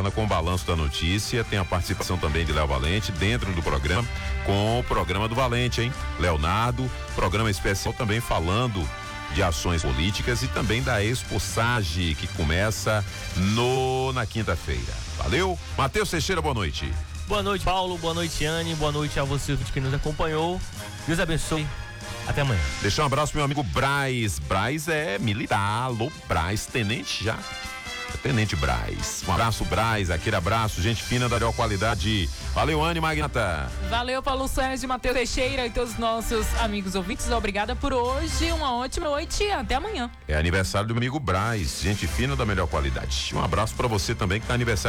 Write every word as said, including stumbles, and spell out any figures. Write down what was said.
retorna com o balanço da notícia. Tem a participação também de Léo Valente dentro do programa, com o programa do Valente, hein? Leonardo, programa especial também falando de ações políticas e também da Expossage, que começa no na quinta-feira. Valeu? Matheus Teixeira, boa noite. Boa noite, Paulo. Boa noite, Anne. Boa noite a você que nos acompanhou. Deus abençoe. Até amanhã. Deixar um abraço pro meu amigo Braz. Braz é militar. Alô, Braz, tenente já. Tenente Braz. Um abraço, Braz. Aquele abraço, gente fina da melhor qualidade. Valeu, Anne Magnata. Valeu, Paulo Sérgio, Matheus Teixeira e todos os nossos amigos ouvintes. Obrigada por hoje. Uma ótima noite e até amanhã. É aniversário do meu amigo Braz. Gente fina da melhor qualidade. Um abraço pra você também que tá aniversário.